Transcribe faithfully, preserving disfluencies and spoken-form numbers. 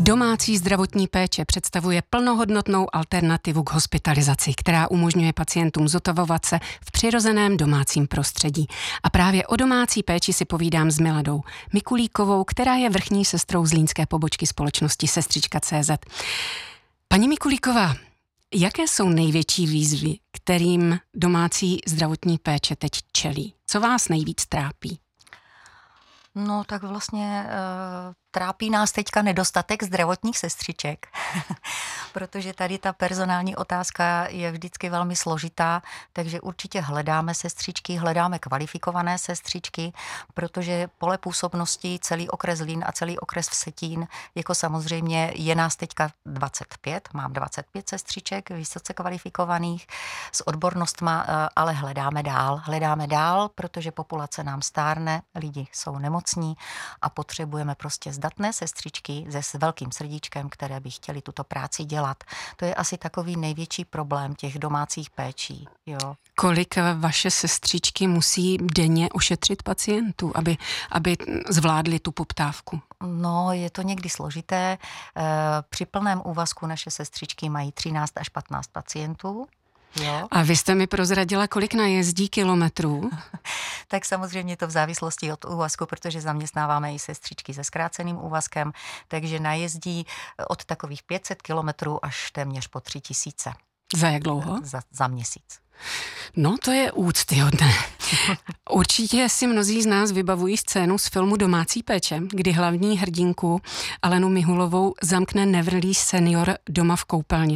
Domácí zdravotní péče představuje plnohodnotnou alternativu k hospitalizaci, která umožňuje pacientům zotavovat se v přirozeném domácím prostředí. A právě o domácí péči si povídám s Miladou Mikulíkovou, která je vrchní sestrou zlínské pobočky společnosti Sestřička tečka cé zet. Paní Mikulíková, jaké jsou největší výzvy, kterým domácí zdravotní péče teď čelí? Co vás nejvíc trápí? No tak vlastně e, trápí nás teďka nedostatek zdravotních sestřiček, protože tady ta personální otázka je vždycky velmi složitá, takže určitě hledáme sestřičky, hledáme kvalifikované sestřičky, protože pole působnosti celý okres Zlín a celý okres Vsetín, jako samozřejmě je nás teďka dvacet pět, mám dvacet pět sestřiček vysoce kvalifikovaných s odbornostma, ale hledáme dál, hledáme dál, protože populace nám stárne, lidi jsou nemocní a potřebujeme prostě zdatné sestřičky se s velkým srdíčkem, které by chtěli tuto práci dělat. To je asi takový největší problém těch domácích péčí. Jo. Kolik vaše sestřičky musí denně ošetřit pacientů, aby, aby zvládli tu poptávku? No, je to někdy složité. Při plném úvazku naše sestřičky mají třináct až patnáct pacientů. Jo. A vy jste mi prozradila, kolik najezdí kilometrů? Tak samozřejmě to v závislosti od úvazku, protože zaměstnáváme i sestřičky se zkráceným úvazkem, takže najezdí od takových pět set kilometrů až téměř po tři tisíce. Za jak dlouho? Za, za měsíc. No, to je úctyhodné. Určitě si mnozí z nás vybavují scénu z filmu Domácí péče, kdy hlavní hrdinku Alenu Mihulovou zamkne nevrlý senior doma v koupelně